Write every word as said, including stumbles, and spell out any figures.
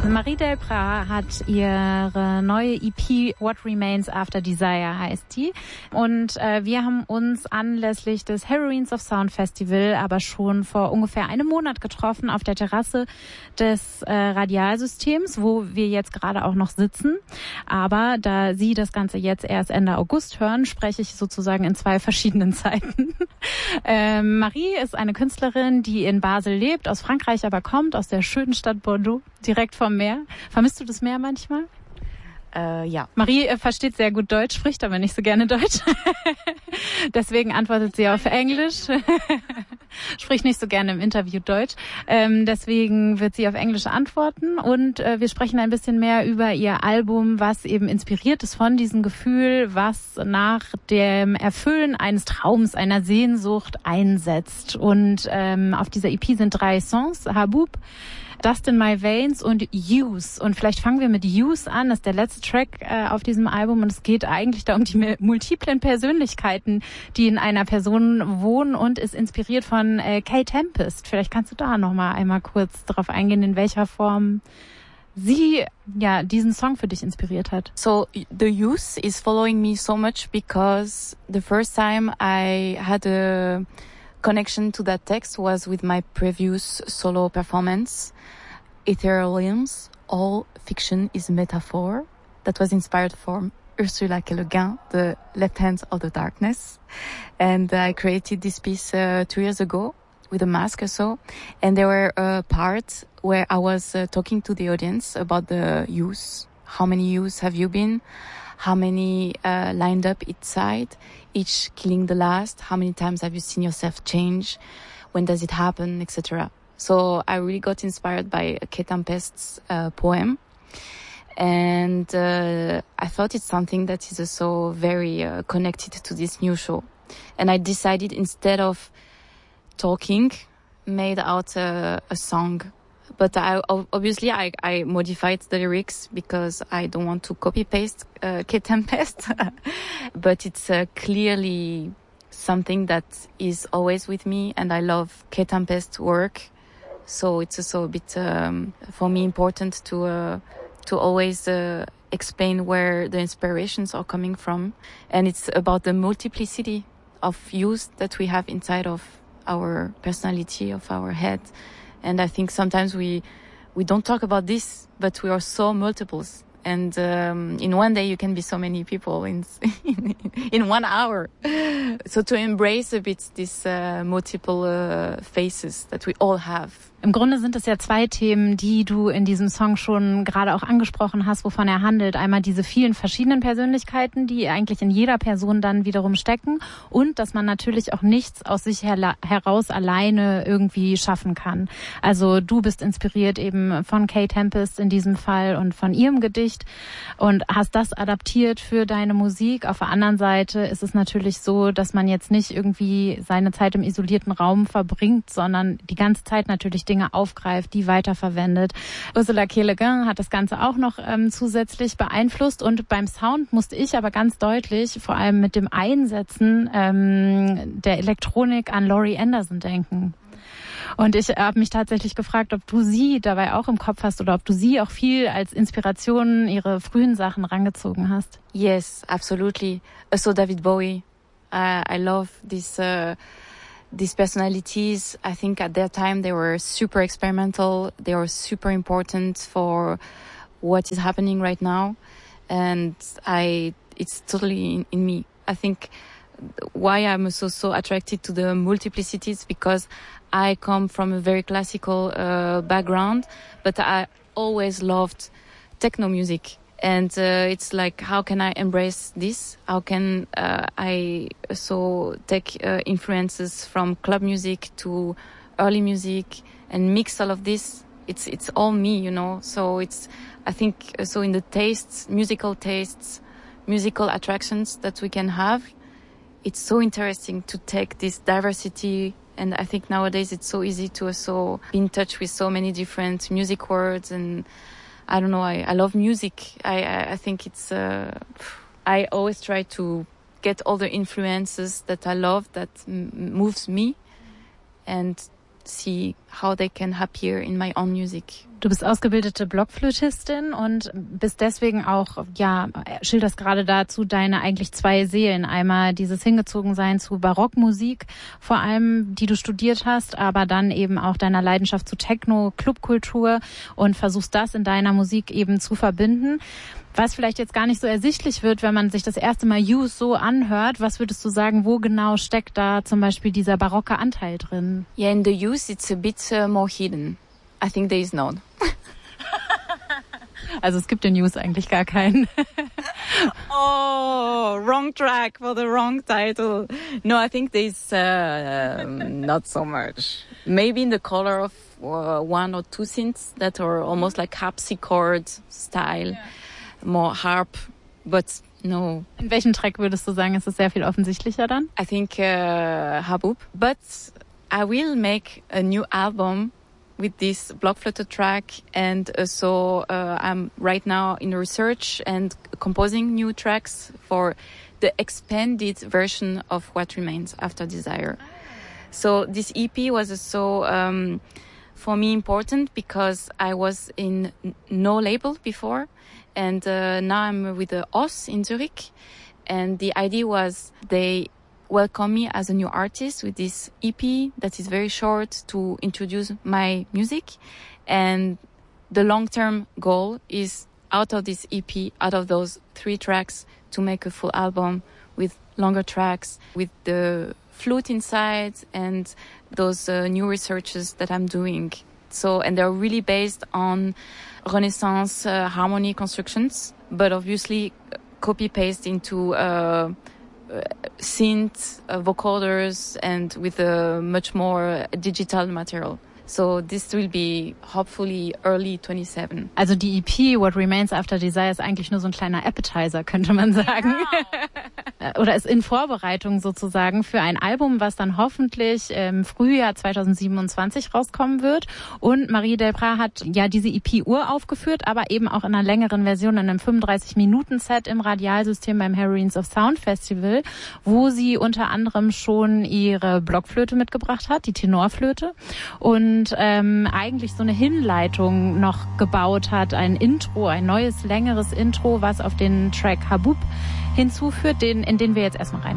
Marie Delprat hat ihre neue E P What Remains After Desire heißt die. Und äh, wir haben uns anlässlich des Heroines of Sound Festival aber schon vor ungefähr einem Monat getroffen auf der Terrasse des äh, Radialsystems, wo wir jetzt gerade auch noch sitzen. Aber da Sie das Ganze jetzt erst Ende August hören, spreche ich sozusagen in zwei verschiedenen Zeiten. ähm, Marie ist eine Künstlerin, die in Basel lebt, aus Frankreich aber kommt, aus der schönen Stadt Bordeaux, direkt vom Meer. Vermisst du das Meer manchmal? Äh, ja. Marie äh, versteht sehr gut Deutsch, spricht aber nicht so gerne Deutsch. Deswegen antwortet sie auf Englisch. Spricht nicht so gerne im Interview Deutsch. Ähm, deswegen wird sie auf Englisch antworten. Und äh, wir sprechen ein bisschen mehr über ihr Album, was eben inspiriert ist von diesem Gefühl, was nach dem Erfüllen eines Traums, einer Sehnsucht einsetzt. Und ähm, auf dieser E P sind drei Songs. Habub, Dust in My Veins und Use. Und vielleicht fangen wir mit Use an. Das ist der letzte Track äh, auf diesem Album. Und es geht eigentlich da um die multiplen Persönlichkeiten, die in einer Person wohnen und ist inspiriert von äh, Kay Tempest. Vielleicht kannst du da nochmal einmal kurz drauf eingehen, in welcher Form sie ja diesen Song für dich inspiriert hat. So the Use is following me so much because the first time I had a connection to that text was with my previous solo performance, Ethereal Realms, All Fiction is Metaphor, that was inspired from Ursula K. Le Guin, The Left Hand of the Darkness. And I created this piece uh, two years ago with a mask or so. And there were a part where I was uh, talking to the audience about the use. How many use have you been? How many uh, lined up each side, each killing the last? How many times have you seen yourself change? When does it happen, et cetera. So I really got inspired by Kay Tempest's uh, poem. And uh, I thought it's something that is also very uh, connected to this new show. And I decided instead of talking, made out a, a song. But I, obviously I, I modified the lyrics because I don't want to copy-paste uh, Kay Tempest. But it's uh, clearly something that is always with me, and I love Kay Tempest's work. So it's also a bit, um, for me, important to uh, to always uh, explain where the inspirations are coming from. And it's about the multiplicity of use that we have inside of our personality, of our head. And I think sometimes we we don't talk about this, but we are so multiples. And um, in one day you can be so many people in in, in one hour. So to embrace a bit these uh, multiple uh, faces that we all have. Im Grunde sind es ja zwei Themen, die du in diesem Song schon gerade auch angesprochen hast, wovon er handelt. Einmal diese vielen verschiedenen Persönlichkeiten, die eigentlich in jeder Person dann wiederum stecken, und dass man natürlich auch nichts aus sich her- heraus alleine irgendwie schaffen kann. Also du bist inspiriert eben von Kay Tempest in diesem Fall und von ihrem Gedicht und hast das adaptiert für deine Musik. Auf der anderen Seite ist es natürlich so, dass man jetzt nicht irgendwie seine Zeit im isolierten Raum verbringt, sondern die ganze Zeit natürlich Dinge aufgreift, die weiterverwendet. Ursula K. Le Guin hat das Ganze auch noch ähm, zusätzlich beeinflusst, und beim Sound musste ich aber ganz deutlich, vor allem mit dem Einsetzen ähm, der Elektronik, an Laurie Anderson denken. Und ich habe mich tatsächlich gefragt, ob du sie dabei auch im Kopf hast oder ob du sie auch viel als Inspiration, ihre frühen Sachen rangezogen hast. Yes, absolutely. Also David Bowie. Uh, I love this uh, these personalities. I think at their time they were super experimental. They were super important for what is happening right now. And I, it's totally in, in me. I think why I'm also so attracted to the multiplicities, because I come from a very classical uh, background, but I always loved techno music. And uh, it's like, how can I embrace this? How can uh, I so take uh, influences from club music to early music and mix all of this? It's it's all me, you know. So it's, I think, so in the tastes, musical tastes, musical attractions that we can have, it's so interesting to take this diversity. And I think nowadays it's so easy to also be in touch with so many different music words. And I don't know, I, I love music. I, I, I think it's, uh, I always try to get all the influences that I love, that m- moves me, and see how they can appear in my own music. Du bist ausgebildete Blockflötistin und bist deswegen auch, ja, schilderst gerade dazu deine eigentlich zwei Seelen. Einmal dieses Hingezogensein zu Barockmusik, vor allem, die du studiert hast, aber dann eben auch deiner Leidenschaft zu Techno, Clubkultur und versuchst das in deiner Musik eben zu verbinden. Was vielleicht jetzt gar nicht so ersichtlich wird, wenn man sich das erste Mal Youth so anhört, was würdest du sagen, wo genau steckt da zum Beispiel dieser barocke Anteil drin? Yeah, in the Youth it's a bit uh, more hidden. I think there is none. Also es gibt in News eigentlich gar keinen. Oh, wrong track for the wrong title. No, I think there's uh, not so much. Maybe in the color of uh, one or two synths that are almost like harpsichord style, yeah. More harp, but no. In welchem Track würdest du sagen, ist es sehr viel offensichtlicher dann? I think uh, Habub. But I will make a new album with this Blockflöte track, and uh, so uh, I'm right now in research and composing new tracks for the expanded version of What Remains After Desire. So this E P was so um, for me important because I was in no label before, and uh, now I'm with the O S in Zurich, and the idea was they welcome me as a new artist with this E P that is very short to introduce my music. And the long-term goal is out of this E P, out of those three tracks, to make a full album with longer tracks, with the flute inside and those uh, new researches that I'm doing. So, and they're really based on Renaissance uh, harmony constructions, but obviously copy-paste into uh, Uh, synth, uh, vocoders, and with a uh, much more digital material. So this will be hopefully early twenty-seven. Also die E P What Remains After Desire ist eigentlich nur so ein kleiner Appetizer, könnte man sagen. Genau. Oder ist in Vorbereitung sozusagen für ein Album, was dann hoffentlich im Frühjahr zweitausendsiebenundzwanzig rauskommen wird. Und Marie Delprat hat ja diese E P uraufgeführt, aber eben auch in einer längeren Version, in einem fünfunddreißig-Minuten-Set im Radialsystem beim Heroines of Sound Festival, wo sie unter anderem schon ihre Blockflöte mitgebracht hat, die Tenorflöte. Und Und ähm, eigentlich so eine Hinleitung noch gebaut hat, ein Intro, ein neues, längeres Intro, was auf den Track Habub hinzuführt, den, in den wir jetzt erstmal rein